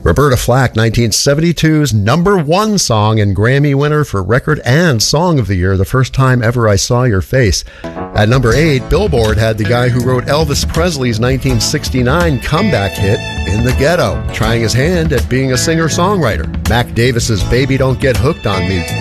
Roberta Flack, 1972's number one song and Grammy winner for Record and Song of the Year, The First Time Ever I Saw Your Face. At number 8, Billboard had the guy who wrote Elvis Presley's 1969 comeback hit, In the Ghetto, trying his hand at being a singer-songwriter. Mac Davis's Baby Don't Get Hooked on Me